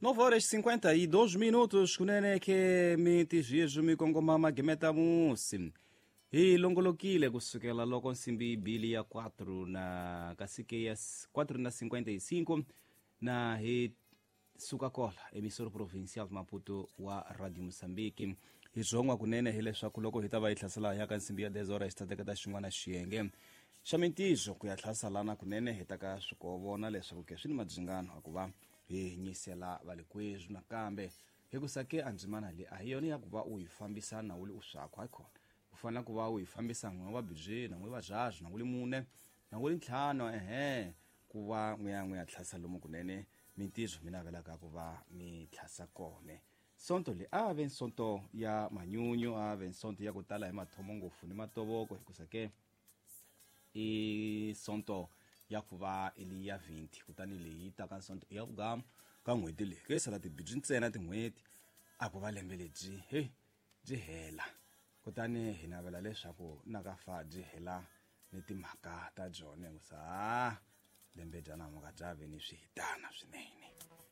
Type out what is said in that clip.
9 horas e 52 minutos kunene ke mitizhizhu mikongomama gemetamusi ilongolokile kusukela loko nsimbi ibili ya 4 na kasike ya 4:55 na hi suka kola emisoro provincial Maputo wa Radio Moçambique hizongwa kunene hileswaku loko hi ta va hi hlasela yaka nsimbi ya 10 horas tatekata xin'wana xiyenge xa mintizo ku ya hlasalana kunene hi ta ka swikovona leswaku ke swi ni madzingano a ku va hi nyisela valikwezu nakambe hi ku sake andzimana leyi a hi yona ya ku va u hi fambisa na wuli u swakho hayi khona ku fanele ku va u hi fambisa n'we wa bibye na n'we va zhazhu na wuli mune na wuli ntlhanu ku va n'we ya tlhasa lomu kunene mintizo mina velaka ku va mi tlhasa kone sonto le a ve sonto ya manyunyu a ve sonto ya ku tala hi mathomo ngopfu ni matovoko hi ku sake i sonto ya ku va ili ya 20 kutani leyi ta ka sonto ya vugamu ka n'hweti leyi ke sala tibidyi ntsena tin'hweti a ku va lembe lebyi byi hela kutani hi navela leswaku na ka fa byi hela ni timhaka ta byone ku sa lembe bya namuka bya ve ni swihitana swinene.